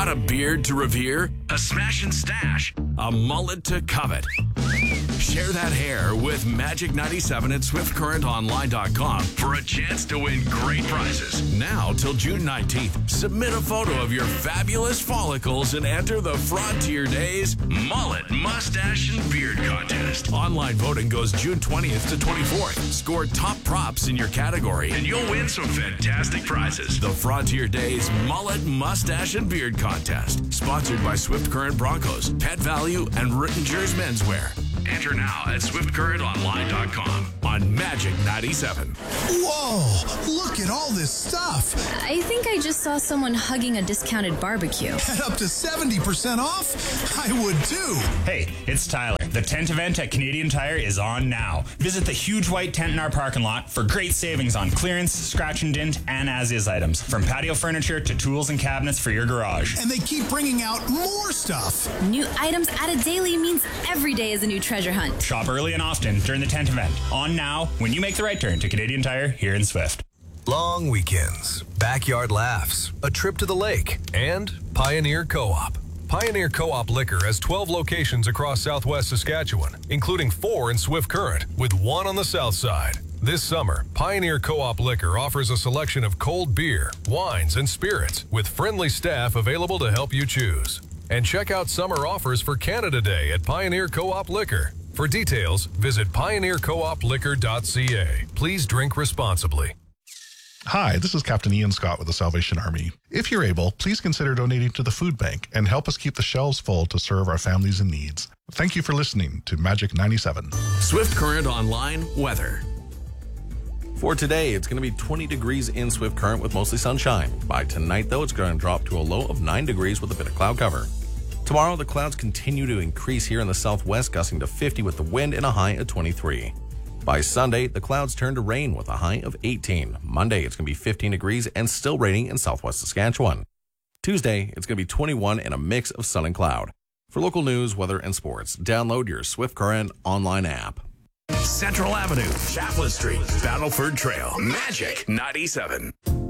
Got a beard to revere? A smashin' stash? A mullet to covet? Share that hair with Magic 97 at SwiftCurrentOnline.com for a chance to win great prizes. Now till June 19th, submit a photo of your fabulous follicles and enter the Frontier Days Mullet, Mustache, and Beard Contest. Online voting goes June 20th to 24th. Score top props in your category and you'll win some fantastic prizes. The Frontier Days Mullet, Mustache, and Beard Contest. Sponsored by Swift Current Broncos, Pet Value, and Rittenger's Menswear. Enter now at SwiftCurrentOnline.com on Magic 97. Whoa, look at all this stuff. I think I just saw someone hugging a discounted barbecue. At up to 70% off? I would too. Hey, it's Tyler. The tent event at Canadian Tire is on now. Visit the huge white tent in our parking lot for great savings on clearance, scratch and dent, and as-is items. From patio furniture to tools and cabinets for your garage. And they keep bringing out more stuff. New items added daily means every day is a new treasure hunt. Shop early and often during the tent event. On now when you make the right turn to Canadian Tire here in Swift. Long weekends, backyard laughs, a trip to the lake, and Pioneer Co-op. Pioneer Co-op Liquor has 12 locations across southwest Saskatchewan, including 4 in Swift Current, with 1 on the south side. This summer, Pioneer Co-op Liquor offers a selection of cold beer, wines, and spirits, with friendly staff available to help you choose. And check out summer offers for Canada Day at Pioneer Co-op Liquor. For details, visit pioneercoopliquor.ca. Please drink responsibly. Hi, this is Captain Ian Scott with the Salvation Army. If you're able, please consider donating to the food bank and help us keep the shelves full to serve our families in needs. Thank you for listening to Magic 97. Swift Current Online weather. For today, it's going to be 20 degrees in Swift Current with mostly sunshine. By tonight, though, it's going to drop to a low of 9 degrees with a bit of cloud cover. Tomorrow, the clouds continue to increase here in the southwest, gusting to 50 with the wind and a high of 23. By Sunday, the clouds turn to rain with a high of 18. Monday, it's going to be 15 degrees and still raining in southwest Saskatchewan. Tuesday, it's going to be 21 and a mix of sun and cloud. For local news, weather, and sports, download your Swift Current online app. Central Avenue, Chaplin Street, Battleford Trail, Magic 97.